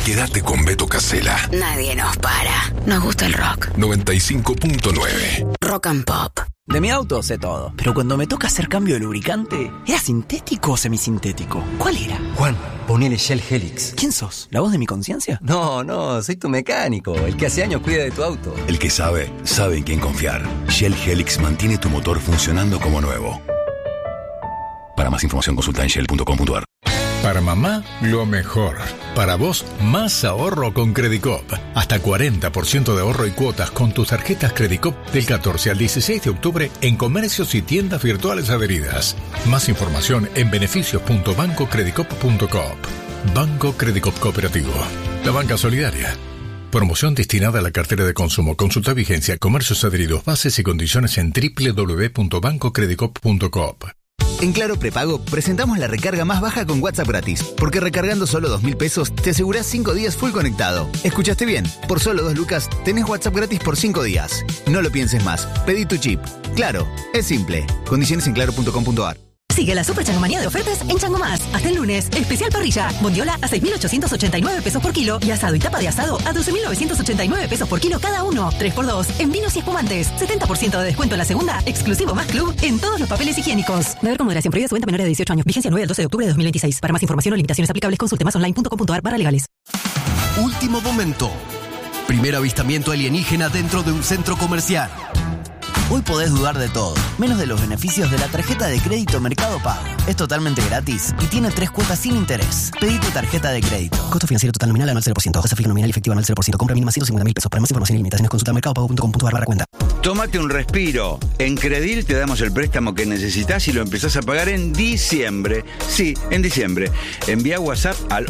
Quédate con Beto Casella. Nadie nos para. Nos gusta el rock. 95.9. Rock and Pop. De mi auto sé todo, pero cuando me toca hacer cambio de lubricante, ¿era sintético o semisintético? ¿Cuál era? Juan, ponele Shell Helix. ¿Quién sos? ¿La voz de mi conciencia? No, soy tu mecánico, el que hace años cuida de tu auto. El que sabe en quién confiar. Shell Helix mantiene tu motor funcionando como nuevo. Para más información consulta en shell.com.ar. Para mamá, lo mejor. Para vos, más ahorro con Credicop. Hasta 40% de ahorro y cuotas con tus tarjetas Credicop del 14 al 16 de octubre en comercios y tiendas virtuales adheridas. Más información en beneficios.bancocredicop.coop. Banco Credicop Cooperativo. La banca solidaria. Promoción destinada a la cartera de consumo. Consulta vigencia, comercios adheridos, bases y condiciones en www.bancocredicop.coop. En Claro Prepago presentamos la recarga más baja con WhatsApp gratis, porque recargando solo 2.000 pesos te asegurás 5 días full conectado. ¿Escuchaste bien? Por solo 2 lucas tenés WhatsApp gratis por 5 días. No lo pienses más. Pedí tu chip. Claro, es simple. Condiciones en claro.com.ar. Sigue la super changomanía de ofertas en Chango Más. Hasta el lunes, especial parrilla. Bondiola a 6.889 pesos por kilo y asado y tapa de asado a 12.989 pesos por kilo cada uno. 3x2 en vinos y espumantes. 70% de descuento en la segunda, exclusivo más club en todos los papeles higiénicos. Beber con moderación, prohibida su venta menores de 18 años. Vigencia 9 al 12 de octubre de 2026. Para más información o limitaciones aplicables, consulte masonline.com.ar/legales. Último momento. Primer avistamiento alienígena dentro de un centro comercial. Hoy podés dudar de todo, menos de los beneficios de la tarjeta de crédito Mercado Pago. Es totalmente gratis y tiene 3 cuotas sin interés. Pedí tu tarjeta de crédito. Costo financiero total nominal anual 0%. Tasa fija nominal y efectiva anual 0%. Compra mínima 150.000 pesos. Para más información y limitaciones consulta mercadopago.com.ar/cuenta. Tómate un respiro. En Credil te damos el préstamo que necesitas y lo empezás a pagar en diciembre. Sí, en diciembre. Envía WhatsApp al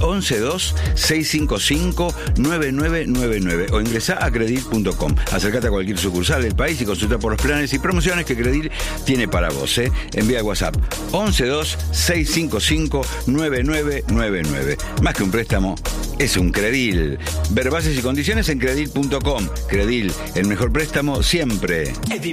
112-655-9999 o ingresá a credil.com. Acércate a cualquier sucursal del país y consulta por los planes y promociones que Credil tiene para vos. Envía WhatsApp 112-655-9999. Más que un préstamo, es un Credil. Ver bases y condiciones en credil.com. Credil, el mejor préstamo siempre.